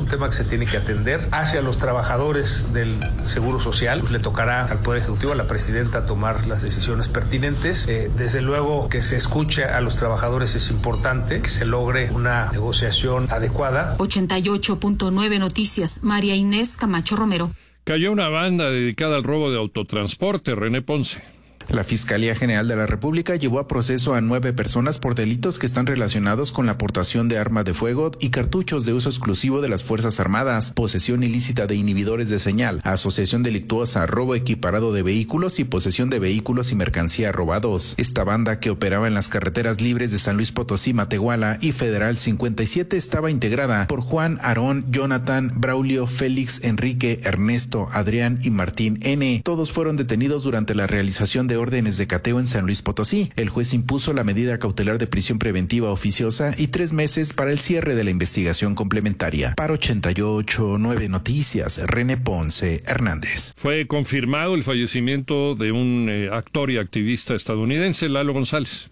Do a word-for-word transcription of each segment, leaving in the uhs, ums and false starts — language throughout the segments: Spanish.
un tema que se tiene que atender. Hacia los trabajadores del Seguro Social, pues le tocará al Poder Ejecutivo, a la presidenta, tomar las decisiones pertinentes. Eh, desde luego que se escuche a los trabajadores es importante, que se logre una negociación adecuada. ochenta y ocho punto nueve Noticias, María Inés Camacho Romero. Cayó una banda dedicada al robo de autotransporte, René Ponce. La Fiscalía General de la República llevó a proceso a nueve personas por delitos que están relacionados con la aportación de arma de fuego y cartuchos de uso exclusivo de las Fuerzas Armadas, posesión ilícita de inhibidores de señal, asociación delictuosa, robo equiparado de vehículos y posesión de vehículos y mercancía robados. Esta banda, que operaba en las carreteras libres de San Luis Potosí, Matehuala y Federal cincuenta y siete, estaba integrada por Juan, Aarón, Jonathan, Braulio, Félix, Enrique, Ernesto, Adrián y Martín N. Todos fueron detenidos durante la realización de órdenes de cateo en San Luis Potosí. El juez impuso la medida cautelar de prisión preventiva oficiosa y tres meses para el cierre de la investigación complementaria. Para ochenta y ocho punto nueve Noticias, René Ponce Hernández. Fue confirmado el fallecimiento de un eh, actor y activista estadounidense, Lalo González.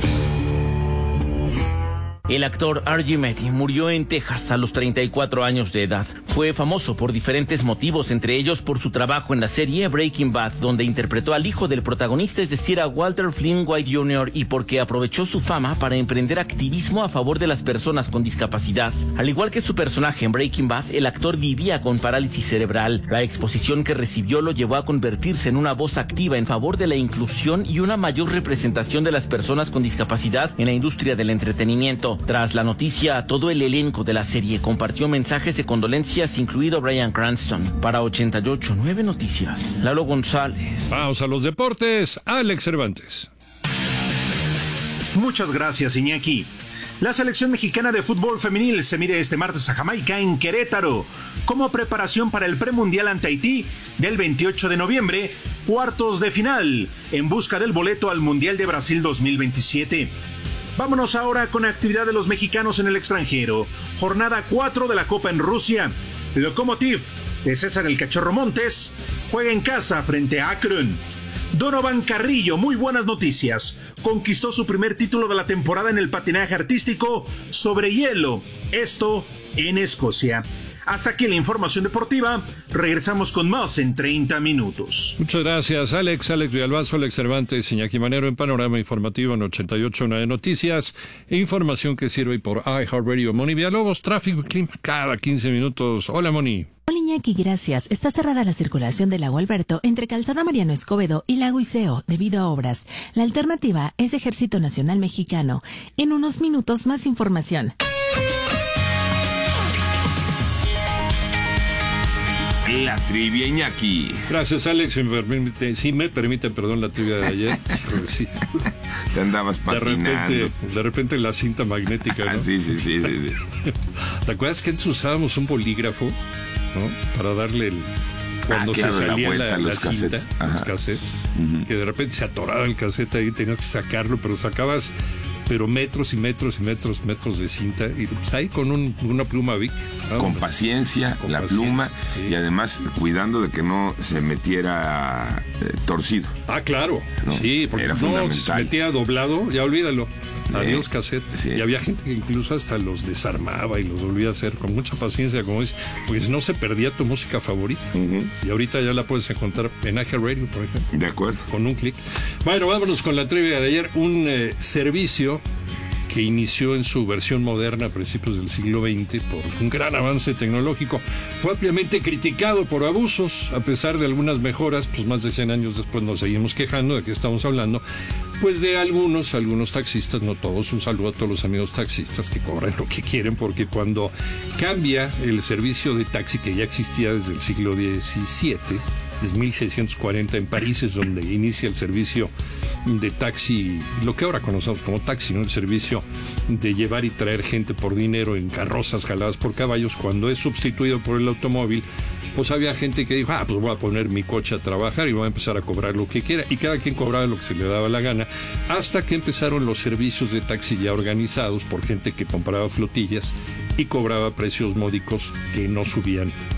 El actor Archie Metty murió en Texas a los treinta y cuatro años de edad. Fue famoso por diferentes motivos, entre ellos por su trabajo en la serie Breaking Bad, donde interpretó al hijo del protagonista, es decir, a Walter Flynn White junior, y porque aprovechó su fama para emprender activismo a favor de las personas con discapacidad. Al igual que su personaje en Breaking Bad, el actor vivía con parálisis cerebral. La exposición que recibió lo llevó a convertirse en una voz activa en favor de la inclusión y una mayor representación de las personas con discapacidad en la industria del entretenimiento. Tras la noticia, todo el elenco de la serie compartió mensajes de condolencias, incluido Bryan Cranston. Para ochenta y ocho punto nueve Noticias, Lalo González. Vamos a los deportes, Alex Cervantes. Muchas gracias, Iñaki. La selección mexicana de fútbol femenil se mide este martes a Jamaica en Querétaro como preparación para el premundial ante Haití del veintiocho de noviembre, cuartos de final, en busca del boleto al Mundial de Brasil dos mil veintisiete. Vámonos ahora con actividad de los mexicanos en el extranjero. Jornada cuatro de la Copa en Rusia. Lokomotiv de César el Cachorro Montes juega en casa frente a Akron. Donovan Carrillo, muy buenas noticias. Conquistó su primer título de la temporada en el patinaje artístico sobre hielo. Esto en Escocia. Hasta aquí la información deportiva. Regresamos con más en treinta minutos. Muchas gracias, Alex. Alex Villalbazo, Alex Cervantes, Iñaki Manero en Panorama Informativo en ochenta y ocho punto nueve Noticias. Información que sirve por iHeartRadio. Moni Villalobos, tráfico y clima cada quince minutos. Hola, Moni. Hola, Iñaki, gracias. Está cerrada la circulación del Lago Alberto entre Calzada Mariano Escobedo y Lago Iseo debido a obras. La alternativa es Ejército Nacional Mexicano. En unos minutos más información. La trivia, Iñaki. Gracias, Alex. Si me permite, si me permite perdón, la trivia de ayer. Sí. Te andabas patinando. De repente, de repente la cinta magnética, ¿no? Ah, sí, sí, sí, sí, sí. ¿Te acuerdas que antes usábamos un bolígrafo, ¿no? Para darle el... Cuando ah, claro, se salía la, la, la, los cinta, cassettes. los cassettes, uh-huh. Que de repente se atoraba el cassette ahí, tenías que sacarlo, pero sacabas... pero metros y metros y metros, metros de cinta, y pues ahí con un, una pluma Bic. ¿no? Con paciencia, con la paciencia, pluma, sí. Y además cuidando de que no se metiera eh, torcido. Ah, claro, ¿no? Sí, porque era no, fundamental. Si se metía doblado, ya olvídalo. Adiós, cassette. Sí. Y había gente que incluso hasta los desarmaba y los volvía a hacer con mucha paciencia, como dice, porque si no se perdía tu música favorita. Uh-huh. Y ahorita ya la puedes encontrar en iHeartRadio, por ejemplo. De acuerdo. Con un clic. Bueno, vámonos con la trivia de ayer. Un eh, servicio que inició en su versión moderna a principios del siglo veinte por un gran avance tecnológico, fue ampliamente criticado por abusos. A pesar de algunas mejoras, pues más de cien años después nos seguimos quejando. ¿De qué estamos hablando? Pues de algunos, algunos taxistas, no todos. Un saludo a todos los amigos taxistas que cobran lo que quieren, porque cuando cambia el servicio de taxi, que ya existía desde el siglo diecisiete, desde mil seiscientos cuarenta en París es donde inicia el servicio de taxi, lo que ahora conocemos como taxi, ¿no? El servicio de llevar y traer gente por dinero en carrozas jaladas por caballos. Cuando es sustituido por el automóvil, pues había gente que dijo, ah, pues voy a poner mi coche a trabajar y voy a empezar a cobrar lo que quiera, y cada quien cobraba lo que se le daba la gana, hasta que empezaron los servicios de taxi ya organizados por gente que compraba flotillas y cobraba precios módicos que no subían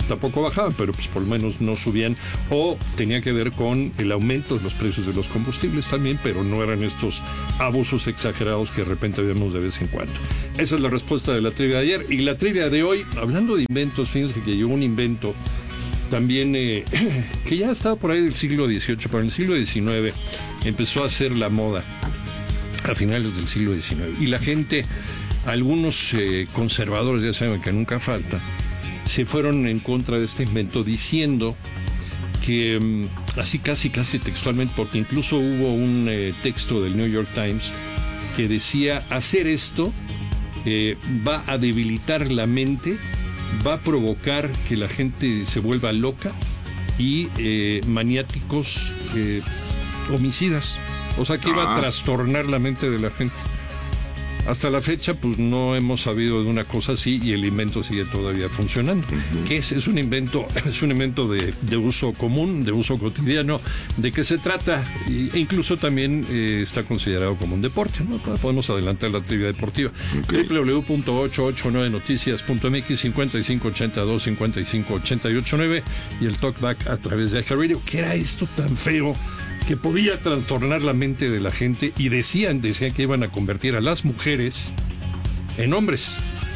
tampoco bajaban, pero pues por lo menos no subían, o tenía que ver con el aumento de los precios de los combustibles también, pero no eran estos abusos exagerados que de repente vemos de vez en cuando. Esa es la respuesta de la trivia de ayer. Y la trivia de hoy, hablando de inventos, fíjense que llegó un invento también eh, que ya estaba por ahí del siglo dieciocho, pero en el siglo diecinueve empezó a ser la moda a finales del siglo diecinueve. Y la gente, algunos eh, conservadores, ya saben que nunca falta, se fueron en contra de este invento diciendo que, um, así casi casi textualmente, porque incluso hubo un eh, texto del New York Times que decía, hacer esto eh, va a debilitar la mente, va a provocar que la gente se vuelva loca y eh, maniáticos eh, homicidas. O sea, que iba a trastornar la mente de la gente. Hasta la fecha, pues no hemos sabido de una cosa así y el invento sigue todavía funcionando. Uh-huh. ¿Qué es? Es un invento, es un invento de, de uso común, de uso cotidiano. ¿De qué se trata? E incluso también eh, está considerado como un deporte, ¿no? Podemos adelantar la trivia deportiva. Okay. doble u doble u doble u punto ochocientos ochenta y nueve noticias punto m x, cincuenta y cinco ochenta y dos, cincuenta y cinco ochenta y ocho nueve y el talkback a través de iHeartRadio. ¿Qué era esto tan feo que podía trastornar la mente de la gente? Y decían, decían que iban a convertir a las mujeres en hombres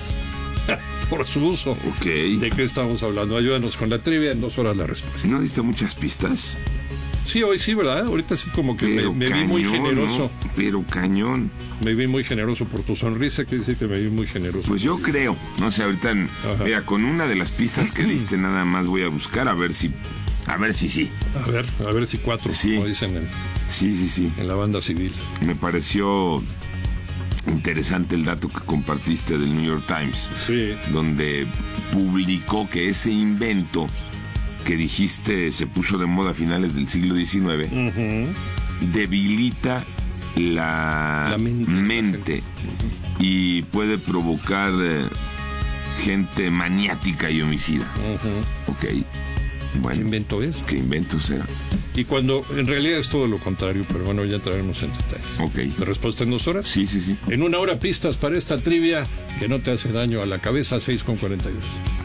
por su uso. Okay. ¿De qué estamos hablando? Ayúdanos con la trivia, en dos horas la respuesta. ¿No diste muchas pistas? Sí, hoy sí, ¿verdad? Ahorita sí como que me, me cañón, vi muy generoso. ¿No? Pero cañón. Me vi muy generoso por tu sonrisa, que dice que me vi muy generoso. Pues yo creo, no sé, ahorita, Ajá. mira, con una de las pistas que diste nada más voy a buscar a ver si... A ver si sí. A ver, a ver si cuatro, sí. como dicen en, sí, sí, sí. en la banda civil. Me pareció interesante el dato que compartiste del New York Times, sí. donde publicó que ese invento que dijiste se puso de moda a finales del siglo diecinueve, uh-huh. debilita la, la mente, mente uh-huh. y puede provocar eh, gente maniática y homicida. Uh-huh. Ok. Bueno, ¿qué invento es? ¿Qué invento será? Y cuando en realidad es todo lo contrario, pero bueno, ya entraremos en detalles. Ok. ¿La respuesta en dos horas? Sí, sí, sí. En una hora pistas para esta trivia que no te hace daño a la cabeza, seis con cuarenta y dos.